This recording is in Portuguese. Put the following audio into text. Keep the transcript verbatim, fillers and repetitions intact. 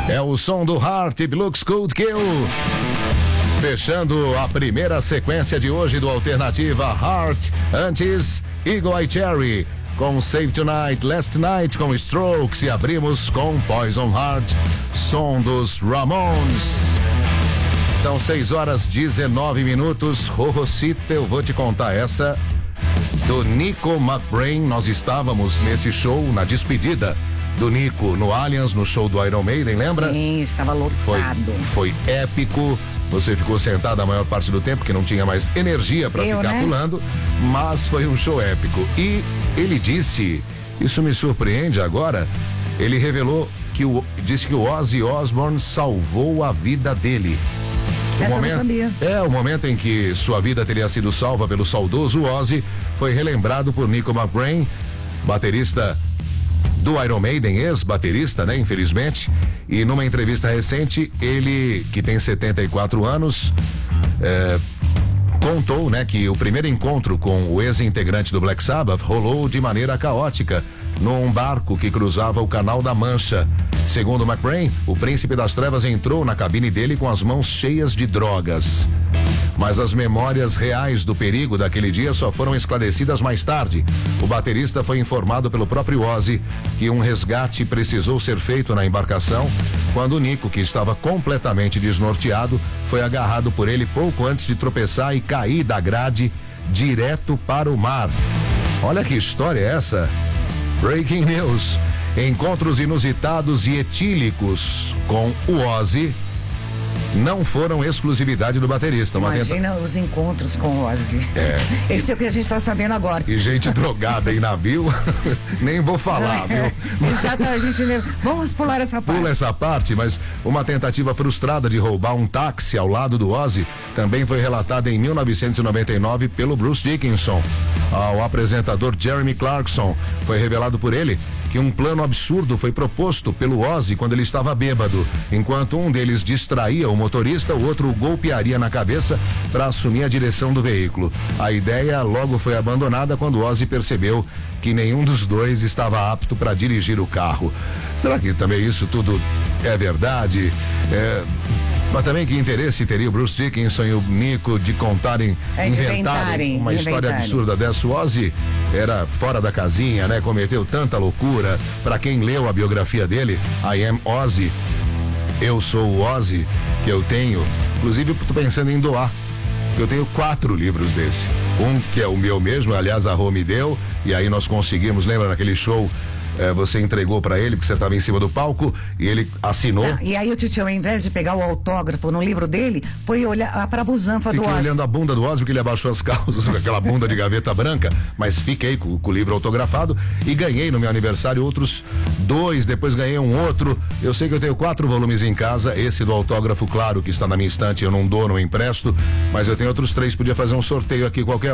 É o som do Heart Looks Good Kill. Fechando a primeira sequência de hoje do Alternativa Heart. Antes, Eagle Eye Cherry com Save Tonight, Last Night com Strokes e abrimos com Poison Heart, som dos Ramones. São seis horas dezenove minutos. Rorocita, eu vou te contar essa do Nico McBrain. Nós estávamos nesse show, na despedida do Nico no Allianz, no show do Iron Maiden, lembra? Sim, estava lotado. Foi, foi épico. Você ficou sentado a maior parte do tempo, porque não tinha mais energia para ficar né? pulando, mas foi um show épico. E ele disse, isso me surpreende agora, ele revelou que o, disse que o Ozzy Osbourne salvou a vida dele. O Essa momento, eu não sabia. é, o momento em que sua vida teria sido salva pelo saudoso Ozzy foi relembrado por Nico McBrain, baterista do Iron Maiden, ex-baterista, né, infelizmente. E numa entrevista recente, ele, que tem setenta e quatro anos, é, contou, né, que o primeiro encontro com o ex-integrante do Black Sabbath rolou de maneira caótica num barco que cruzava o Canal da Mancha. Segundo McBrain, o príncipe das trevas entrou na cabine dele com as mãos cheias de drogas. Mas as memórias reais do perigo daquele dia só foram esclarecidas mais tarde. O baterista foi informado pelo próprio Ozzy que um resgate precisou ser feito na embarcação quando o Nico, que estava completamente desnorteado, foi agarrado por ele pouco antes de tropeçar e cair da grade direto para o mar. Olha que história é essa? Breaking News. Encontros inusitados e etílicos com o Ozzy não foram exclusividade do baterista. Imagina tenta... os encontros com o Ozzy. É. Esse é o que a gente está sabendo agora. E gente drogada em navio, nem vou falar, é, viu? Exato, a gente... Vamos pular essa parte. Pula essa parte, mas uma tentativa frustrada de roubar um táxi ao lado do Ozzy também foi relatada em mil novecentos e noventa e nove pelo Bruce Dickinson. Ao apresentador Jeremy Clarkson, foi revelado por ele que um plano absurdo foi proposto pelo Ozzy quando ele estava bêbado. Enquanto um deles distraía o motorista, o outro o golpearia na cabeça para assumir a direção do veículo. A ideia logo foi abandonada quando Ozzy percebeu que nenhum dos dois estava apto para dirigir o carro. Será que também isso tudo é verdade? É... Mas também que interesse teria o Bruce Dickinson e o Nico de contarem, é de inventarem, inventarem uma inventarem. história absurda dessa. O Ozzy era fora da casinha, né? Cometeu tanta loucura. Pra quem leu a biografia dele, I Am Ozzy, Eu Sou o Ozzy, que eu tenho, inclusive eu tô pensando em doar. Eu tenho quatro livros desse. Um que é o meu mesmo, aliás, a Rô me deu, e aí nós conseguimos, lembra naquele show? É, você entregou pra ele, porque você estava em cima do palco, e ele assinou. Não, e aí o Titio, ao invés de pegar o autógrafo no livro dele, foi olhar pra busanfa do Fiquei Ozzy. olhando a bunda do Ozzy, porque ele abaixou as calças com aquela bunda de gaveta branca, mas fiquei com, com o livro autografado e ganhei no meu aniversário outros dois, depois ganhei um outro. Eu sei que eu tenho quatro volumes em casa, esse do autógrafo, claro, que está na minha estante, eu não dou, não empresto, mas eu tenho outros três, podia fazer um sorteio aqui qualquer